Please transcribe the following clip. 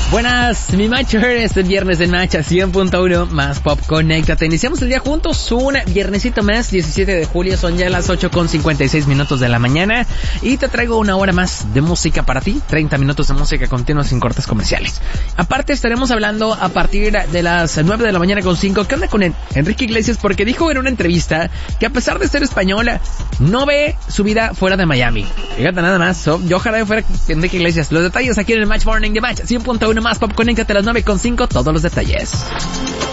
Buenas, mi macho, este viernes en Match 100.1 más Pop Conéctate. Iniciamos el día juntos, un viernesito más, 17 de julio, son ya las 8:56 de la mañana y te traigo una hora más de música para ti, 30 minutos de música continua sin cortes comerciales. Aparte estaremos hablando a partir de las 9 de la mañana con 5, ¿qué onda con Enrique Iglesias? Porque dijo en una entrevista que a pesar de ser española, no ve su vida fuera de Miami. Fíjate nada más, yo ojalá fuera Enrique Iglesias. Los detalles aquí en el Match Morning de Match 100.1 más Pop Conéctate a las 9:05, todos los detalles.